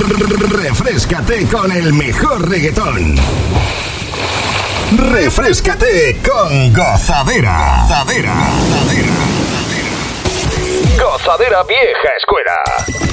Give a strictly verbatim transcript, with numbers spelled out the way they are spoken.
Refréscate con el mejor reggaetón. Refréscate con Gozadera. Gozadera. Gozadera. Gozadera vieja escuela.